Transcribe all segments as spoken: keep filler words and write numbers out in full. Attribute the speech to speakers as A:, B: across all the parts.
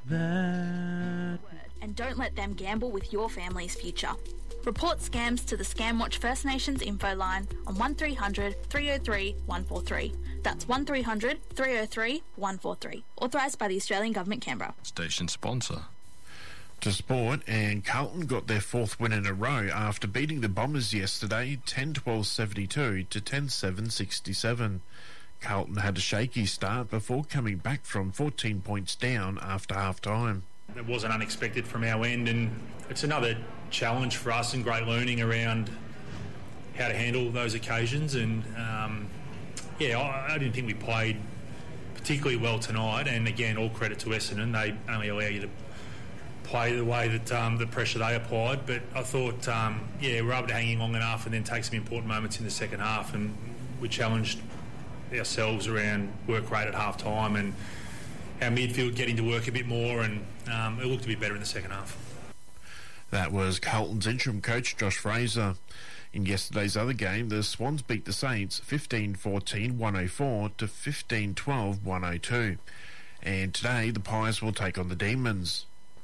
A: that.
B: And don't let them gamble with your family's future. Report scams to the Scamwatch First Nations info line on one three hundred, three oh three, one four three. That's one three hundred, three oh three, one four three. Authorised by the Australian Government, Canberra.
C: Station sponsor.
D: To sport, and Carlton got their fourth win in a row after beating the Bombers yesterday ten twelve seventy-two to ten seven sixty-seven. Carlton had a shaky start before coming back from fourteen points down after half-time.
E: It wasn't unexpected from our end, and it's another challenge for us and great learning around how to handle those occasions. And um, yeah, I, I didn't think we played particularly well tonight, and again, all credit to Essendon. They only allow you to play the way that um, the pressure they applied, but I thought um, yeah, we were able to hang in long enough and then take some important moments in the second half, and we challenged ourselves around work rate at half time and our midfield getting to work a bit more, and um, it looked a bit better in the second half.
D: That was Carlton's interim coach Josh Fraser. In yesterday's other game, the Swans beat the Saints fifteen fourteen one oh four to fifteen twelve one oh two, and today the Pies will take on the Demons.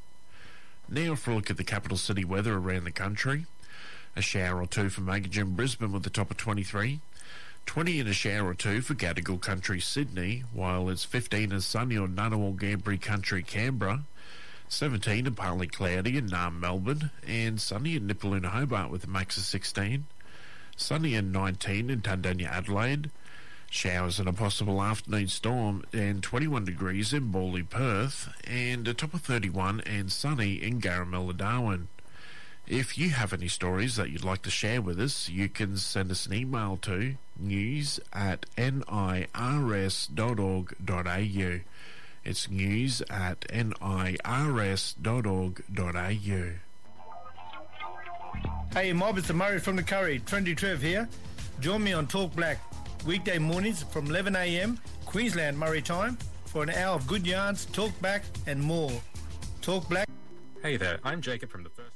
D: Now for a look at the capital city weather around the country. A shower or two for Maggagin, Brisbane with a top of twenty-three. twenty and a shower or two for Gadigal Country, Sydney, while it's fifteen and sunny on Ngunnawal, Gambri Country, Canberra. seventeen and partly cloudy in Naarm, Melbourne, and sunny in Nipaluna, Hobart with a max of sixteen. Sunny and nineteen in Tundanya, Adelaide. Showers and a possible afternoon storm, and twenty-one degrees in Bawley, Perth, and a top of thirty-one and sunny in Garamella, Darwin. If you have any stories that you'd like to share with us, you can send us an email to news at nirs dot org dot a u. It's news at nirs dot org dot a u.
F: Hey mob, it's the Murray from the Curry. Trendy Trev here. Join me on Talk Black, weekday mornings from eleven a m Queensland Murray time, for an hour of good yarns, talk back and more. Talk Black.
C: Hey there, I'm Jacob from the First...